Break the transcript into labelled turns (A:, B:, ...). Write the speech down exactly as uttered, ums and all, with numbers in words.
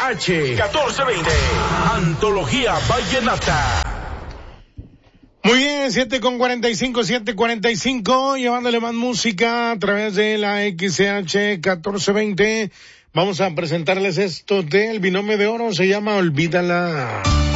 A: H catorce veinte. Antología Vallenata.
B: Muy bien, siete con cuarenta y cinco, siete cuarenta y cinco, llevándole más música a través de la X C H catorce veinte. Vamos a presentarles esto del binomio de oro, se llama Olvídala.